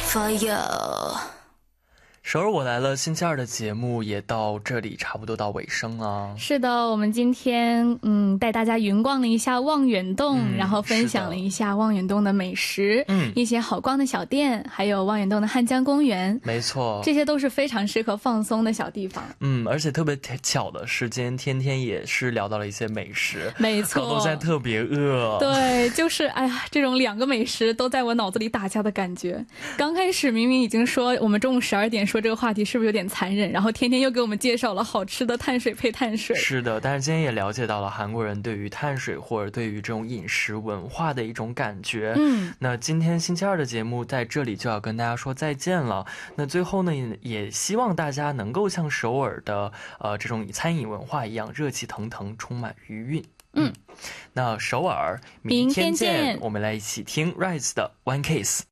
for you。 首尔我来了星期二的节目也到这里差不多到尾声了。 是的，我们今天带大家云逛了一下望远洞，然后分享了一下望远洞的美食，一些好逛的小店，还有望远洞的汉江公园。 没错， 这些都是非常适合放松的小地方。 而且特别巧的时间，天天也是聊到了一些美食， 没错， 搞得现在特别饿。 对，就是哎呀，这种两个美食都在我脑子里打架的感觉。刚开始明明已经说我们中午12点说这个话题是不是有点残忍，然后天天又给我们介绍了好吃的碳水配碳水。 是的，但是今天也了解到了韩国人对于碳水或者对于这种饮食文化的一种感觉。那今天星期二的节目在这里就要跟大家说再见了。那最后呢，也希望大家能够像首尔的这种餐饮文化一样热气腾腾，充满余韵。那首尔明天见，我们来一起听 Rise 的 One Case。